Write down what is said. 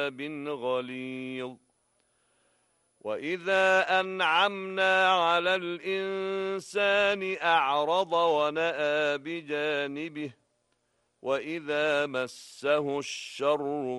غليظ وإذا أنعمنا على الإنسان أعرض ونأى بجانبه وإذا مسه الشر